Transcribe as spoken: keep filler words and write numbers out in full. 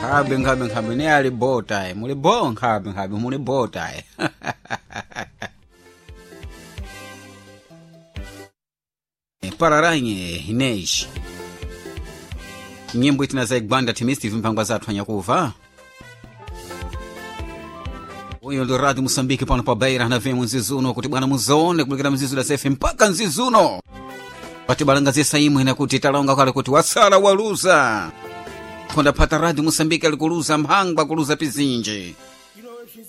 Nkhabe nkhabe nkhabe ne ali bota eh muli bo nkhabe nkhabe muli bota eh Pararanye Inês nyimbo itina za Igwanda timisti vimpangwa zathu anyakuva uyo ndo Radio Moçambique pano pa Beira na vemu nzizuno kuti bwana muzone kulikira mzizu da sefe mpaka nzizuno pati balangazisa imwe na kuti talonga kale kuti wasala waluza konda pata Radio Moçambique alikuluza mhangwa kuluza pizinje